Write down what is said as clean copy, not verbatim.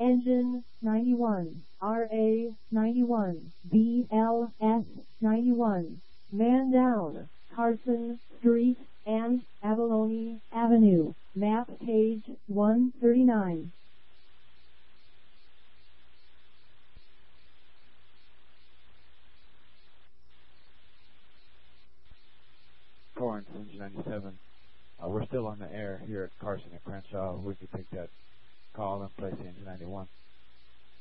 Engine 91, RA 91, BLS 91. Man down, Carson Street and Abalone Avenue. Map page 139. Torrance, Engine 97. We're still on the air here at Carson and Crenshaw. We could take that call and place Engine 91.